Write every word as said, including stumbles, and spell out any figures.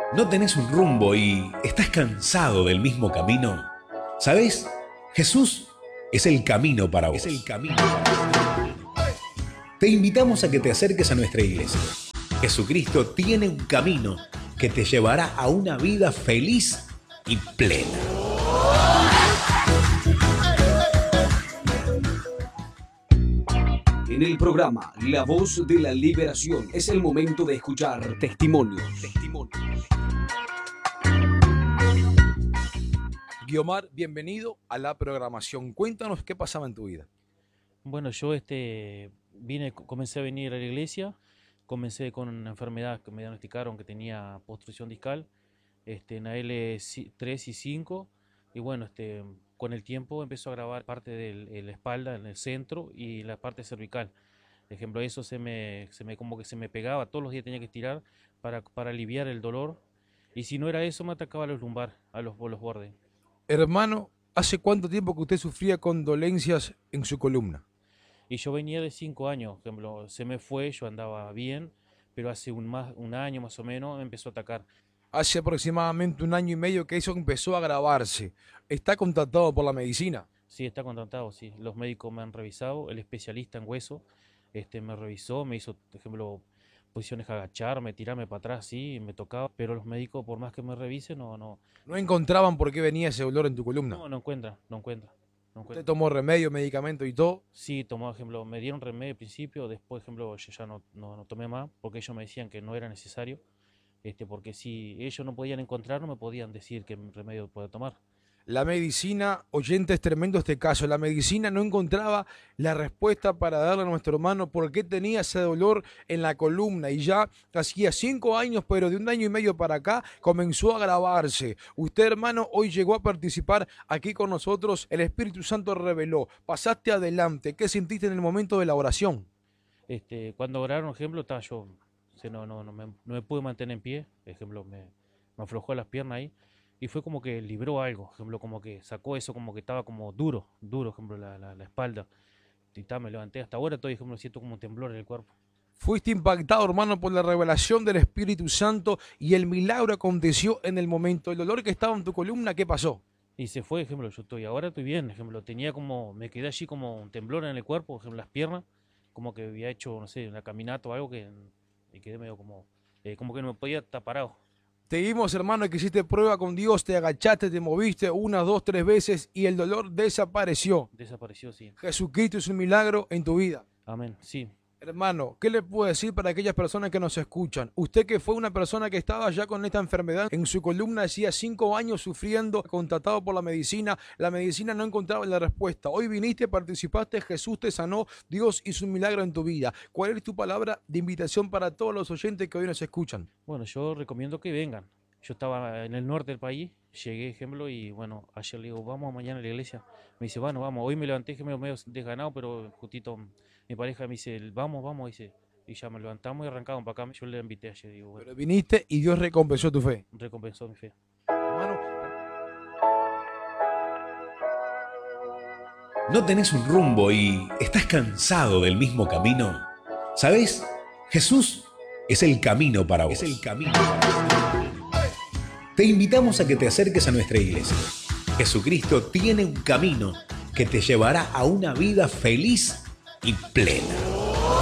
¿No tenés un rumbo y estás cansado del mismo camino? ¿Sabés? Jesús es el camino para vos. Es el camino para vos. Te invitamos a que te acerques a nuestra iglesia. Jesucristo tiene un camino que te llevará a una vida feliz y plena. En el programa La Voz de la Liberación es el momento de escuchar testimonios. Testimonios. Guiomar, bienvenido a la programación. Cuéntanos qué pasaba en tu vida. Bueno, yo este, vine, comencé a venir a la iglesia, comencé con una enfermedad que me diagnosticaron que tenía obstrucción discal, este, en la L tres y cinco, y bueno, este, con el tiempo empezó a agravar parte de la espalda, en el centro y la parte cervical. Por ejemplo, eso se me, se me, como que se me pegaba, todos los días tenía que estirar para, para aliviar el dolor, y si no era eso me atacaba a los lumbar, a los, a los bordes. Hermano, ¿hace cuánto tiempo que usted sufría con dolencias en su columna? Y yo venía de cinco años, por ejemplo, se me fue, yo andaba bien, pero hace un, más, un año más o menos me empezó a atacar. Hace aproximadamente un año y medio que eso empezó a agravarse. ¿Está contratado por la medicina? Sí, está contratado, sí. Los médicos me han revisado, el especialista en hueso este, me revisó, me hizo, por ejemplo, posiciones agacharme, tirarme para atrás, sí, me tocaba, pero los médicos, por más que me revisen, no, no. ¿No encontraban por qué venía ese dolor en tu columna? No, no encuentran, no encuentran. No ¿Usted encuentran. tomó remedio, medicamento y todo? Sí, tomó, por ejemplo, me dieron remedio al principio, después, por ejemplo, yo ya no, no, no tomé más, porque ellos me decían que no era necesario, este, porque si ellos no podían encontrar, no me podían decir qué remedio podía tomar. La medicina, oyente, es tremendo este caso, la medicina no encontraba la respuesta para darle a nuestro hermano por qué tenía ese dolor en la columna y ya hacía cinco años, pero de un año y medio para acá comenzó a agravarse. Usted, hermano, hoy llegó a participar aquí con nosotros, el Espíritu Santo reveló, pasaste adelante, ¿qué sentiste en el momento de la oración? Este, cuando oraron, por ejemplo, estaba yo, o sea, no, no, no, me, no me pude mantener en pie, por ejemplo, me, me aflojó las piernas ahí. Y fue como que libró algo, por ejemplo, como que sacó eso, como que estaba como duro, duro, por ejemplo, la, la, la espalda. Y ta, me levanté, hasta ahora estoy, por ejemplo, siento como un temblor en el cuerpo. Fuiste impactado, hermano, por la revelación del Espíritu Santo y el milagro aconteció en el momento. El dolor que estaba en tu columna, ¿qué pasó? Y se fue, por ejemplo, yo estoy, ahora estoy bien, por ejemplo, tenía como, me quedé allí como un temblor en el cuerpo, por ejemplo, las piernas, como que había hecho, no sé, una caminata o algo que, y quedé medio como, eh, como que no me podía estar parado. Te vimos, hermano, que hiciste prueba con Dios, te agachaste, te moviste una, dos, tres veces y el dolor desapareció. Desapareció, sí. Jesucristo es un milagro en tu vida. Amén, sí. Hermano, ¿qué le puedo decir para aquellas personas que nos escuchan? Usted que fue una persona que estaba ya con esta enfermedad en su columna, hacía cinco años sufriendo, contratado por la medicina, la medicina no encontraba la respuesta. Hoy viniste, participaste, Jesús te sanó, Dios hizo un milagro en tu vida. ¿Cuál es tu palabra de invitación para todos los oyentes que hoy nos escuchan? Bueno, yo recomiendo que vengan. Yo estaba en el norte del país, llegué, ejemplo, y bueno, ayer le digo, vamos mañana a la iglesia. Me dice, bueno, vamos. Hoy me levanté, ejemplo, medio desganado, pero justito mi pareja me dice, vamos, vamos, dice. Y ya me levantamos y arrancamos para acá. Yo le invité ayer, digo, bueno. Pero viniste y Dios recompensó tu fe. Recompensó mi fe. Hermano, ¿No tenés un rumbo y estás cansado del mismo camino? ¿Sabés? Jesús es el camino para vos. Es el camino para vos. Te invitamos a que te acerques a nuestra iglesia. Jesucristo tiene un camino que te llevará a una vida feliz y plena.